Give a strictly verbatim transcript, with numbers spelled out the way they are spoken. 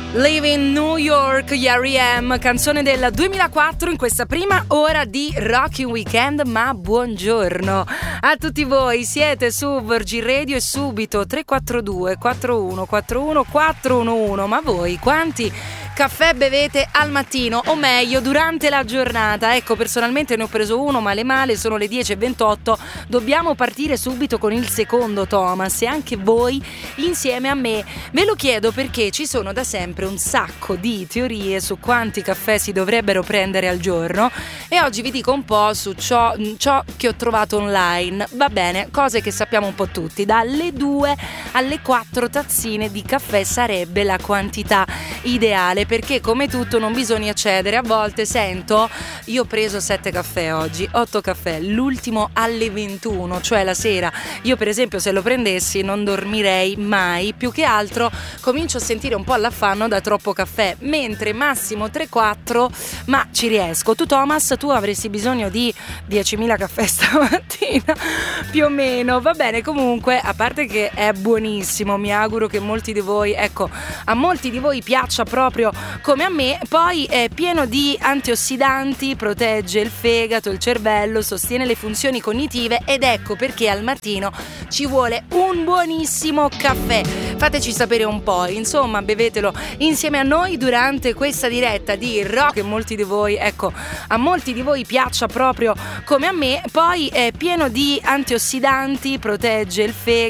Live in New York, gli R E M, canzone del duemilaquattro in questa prima ora di Rocking Weekend. Ma buongiorno a tutti voi, siete su Virgin Radio e subito tre quattro due quattro uno quattro uno quattro uno uno. Ma voi quanti caffè bevete al mattino, o meglio durante la giornata? Ecco, personalmente ne ho preso uno male male, sono le dieci e ventotto, dobbiamo partire subito con il secondo Thomas e anche voi insieme a me. Ve lo chiedo perché ci sono da sempre un sacco di teorie su quanti caffè si dovrebbero prendere al giorno e oggi vi dico un po' su ciò, ciò che ho trovato online. Va bene, cose che sappiamo un po' tutti: dalle due alle quattro tazzine di caffè sarebbe la quantità ideale, perché come tutto non bisogna cedere. A volte sento: io ho preso sette caffè oggi, otto caffè, l'ultimo alle ventuno, cioè la sera. Io per esempio se lo prendessi non dormirei mai, più che altro comincio a sentire un po' l'affanno da troppo caffè, mentre massimo tre quattro ma ci riesco. Tu Thomas, tu avresti bisogno di diecimila caffè stamattina più o meno. Va bene, comunque, a parte che è buonissimo, mi auguro che molti di voi, ecco, a molti di voi piaccia proprio come a me. Poi è pieno di antiossidanti, protegge il fegato, il cervello, sostiene le funzioni cognitive ed ecco perché al mattino ci vuole un buonissimo caffè. Fateci sapere un po', insomma, bevetelo insieme a noi durante questa diretta di rock che molti di voi, ecco, a molti di voi piaccia proprio come a me. Poi è pieno di antiossidanti, protegge il fegato,